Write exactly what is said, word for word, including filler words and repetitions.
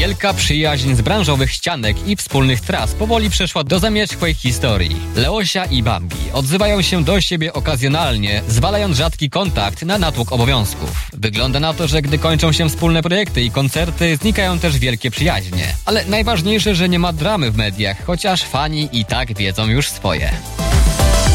Wielka przyjaźń z branżowych ścianek i wspólnych tras powoli przeszła do zamierzchłej historii. Leosia i Bambi odzywają się do siebie okazjonalnie, zwalając rzadki kontakt na natłok obowiązków. Wygląda na to, że gdy kończą się wspólne projekty i koncerty, znikają też wielkie przyjaźnie. Ale najważniejsze, że nie ma dramy w mediach, chociaż fani i tak wiedzą już swoje.